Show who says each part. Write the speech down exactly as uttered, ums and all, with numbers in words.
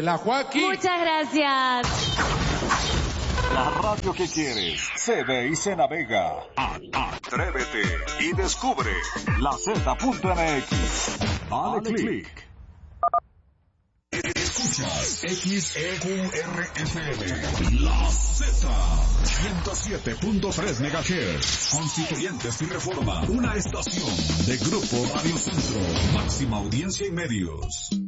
Speaker 1: la Joaquín.
Speaker 2: Muchas gracias.
Speaker 3: La radio que quieres se ve y se navega. Atrévete y descubre la Z punto M X. Dale click. Escuchas X E Q R F M. La Z. ciento siete punto tres megahertz. Constituyentes y Reforma. Una estación de Grupo Radio Centro. Máxima audiencia y medios.